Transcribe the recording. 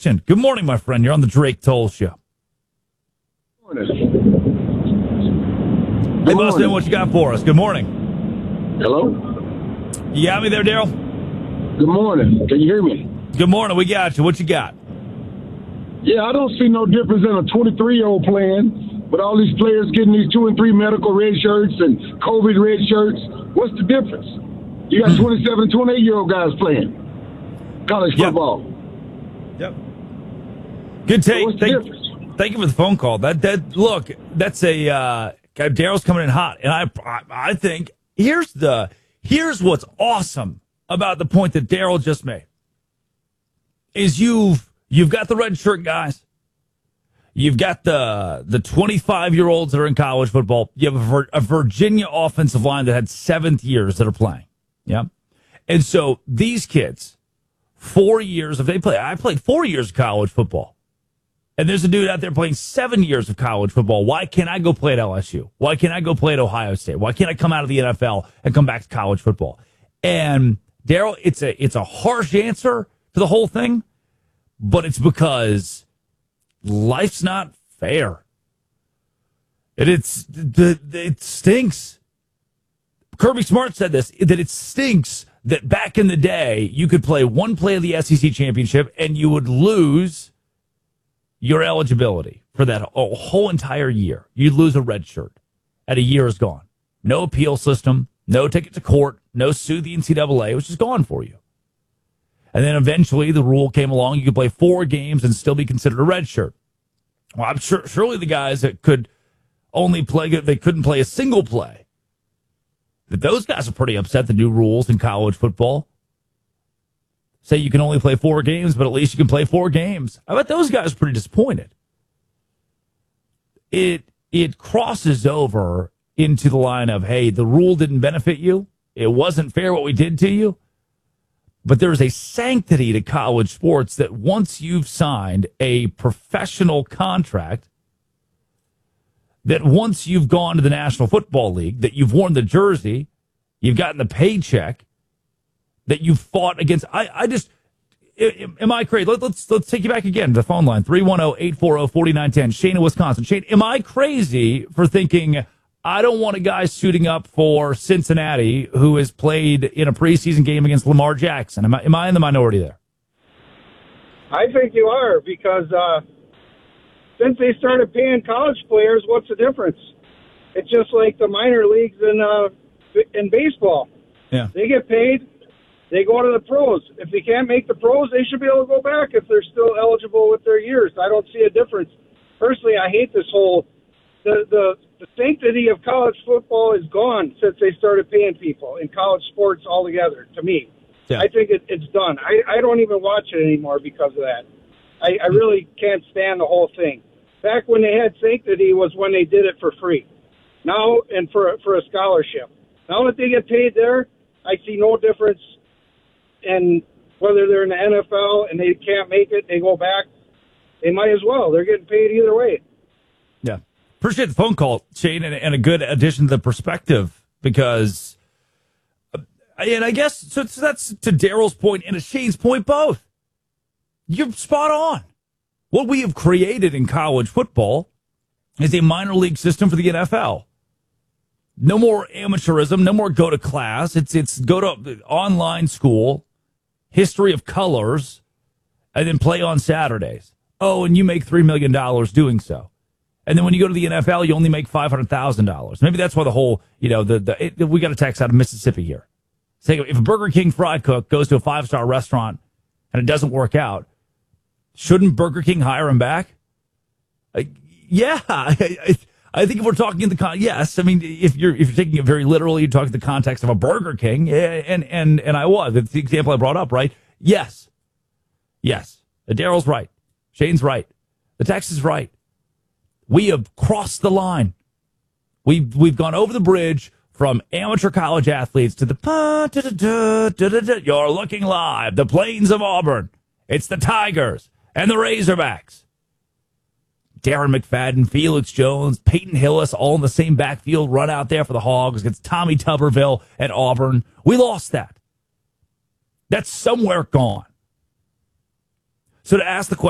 question. Good morning, my friend. You're on the Drake Toll Show. Good Hey, morning. Bustin, what you got for us? Good morning. Hello? You got me there, Daryl? Good morning. Can you hear me? Good morning. We got you. What you got? Yeah, I don't see no difference in a 23-year-old playing, but all these players getting these 2 and 3 medical red shirts and COVID red shirts. What's the difference? You got 27 and 28-year-old guys playing college football. Yep. Good take. What's the difference? Thank you for the phone call. Look, that's a Daryl's coming in hot, and I think here's what's awesome about the point that Daryl just made is you've got the red shirt guys, you've got the 25-year-olds that are in college football, you have a Virginia offensive line that had 7th years that are playing, yeah, and so these kids, 4 years I played 4 years of college football. And there's a dude out there playing 7 years of college football. Why can't I go play at LSU? Why can't I go play at Ohio State? Why can't I come out of the NFL and come back to college football? And Daryl, it's a harsh answer to the whole thing, but it's because life's not fair. It stinks. Kirby Smart said this, that it stinks that back in the day you could play one play of the SEC championship and you would lose your eligibility for that whole entire year. You'd lose a red shirt, and a year is gone. No appeal system, no ticket to court, no sue the NCAA, which is gone for you. And then eventually the rule came along, you could play 4 games and still be considered a red shirt. Well, I'm sure surely the guys that could only play, they couldn't play a single play, that those guys are pretty upset the new rules in college football say you can only play 4 games, but at least you can play 4 games. I bet those guys are pretty disappointed. It crosses over into the line of, hey, the rule didn't benefit you. It wasn't fair what we did to you. But there's a sanctity to college sports that once you've signed a professional contract, that once you've gone to the National Football League, that you've worn the jersey, you've gotten the paycheck, that you fought against. Am I crazy? Let's take you back again to the phone line, 310-840-4910. Shane in Wisconsin. Shane, am I crazy for thinking I don't want a guy suiting up for Cincinnati who has played in a preseason game against Lamar Jackson? Am I in the minority there? I think you are, because since they started paying college players, what's the difference? It's just like the minor leagues in baseball. Yeah. They get paid. They go to the pros. If they can't make the pros, they should be able to go back if they're still eligible with their years. I don't see a difference. Personally, I hate this whole the sanctity of college football is gone since they started paying people in college sports altogether, to me. Yeah. I think it's done. I don't even watch it anymore because of that. I really can't stand the whole thing. Back when they had sanctity was when they did it for free. Now, and for a scholarship. Now that they get paid there, I see no difference. And whether they're in the NFL and they can't make it, they go back, they might as well. They're getting paid either way. Yeah. Appreciate the phone call, Shane, and a good addition to the perspective, because, and I guess, so that's to Daryl's point and to Shane's point both. You're spot on. What we have created in college football is a minor league system for the NFL. No more amateurism, no more go to class. It's go to online school, history of colors, and then play on Saturdays. Oh, and you make $3 million doing so. And then when you go to the NFL, you only make $500,000. Maybe that's why the whole, we got a text out of Mississippi here. Saying if a Burger King fry cook goes to a 5-star restaurant and it doesn't work out, shouldn't Burger King hire him back? Yeah, I think if we're talking in the yes, I mean if you're taking it very literally, you're talking the context of a Burger King, and I was. It's the example I brought up, right? Yes. Daryl's right. Shane's right. The text is right. We have crossed the line. We've gone over the bridge from amateur college athletes to the you're looking live, the Plains of Auburn. It's the Tigers and the Razorbacks. Darren McFadden, Felix Jones, Peyton Hillis, all in the same backfield, run out there for the Hogs against Tommy Tuberville at Auburn. We lost that. That's somewhere gone. So to ask the question,